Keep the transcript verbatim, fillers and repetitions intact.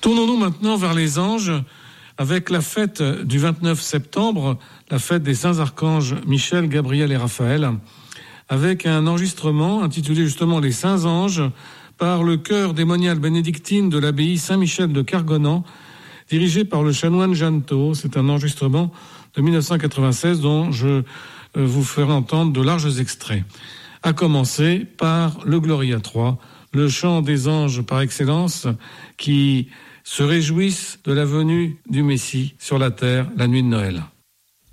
Tournons-nous maintenant vers les anges avec la fête du vingt-neuf septembre, la fête des saints archanges Michel, Gabriel et Raphaël, avec un enregistrement intitulé justement Les Saints Anges par le chœur démonial bénédictine de l'abbaye Saint-Michel de Cargonan, dirigé par le chanoine Jeannetot. C'est un enregistrement de dix-neuf cent quatre-vingt-seize dont je vous ferai entendre de larges extraits. À commencer par le Gloria trois, le chant des anges par excellence qui se réjouissent de la venue du Messie sur la terre la nuit de Noël.